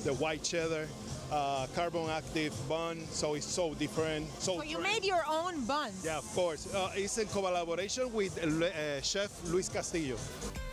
the white cheddar, carbon active bun. So it's so different. So You made your own buns. Yeah, of course. It's in collaboration with Chef Luis Castillo.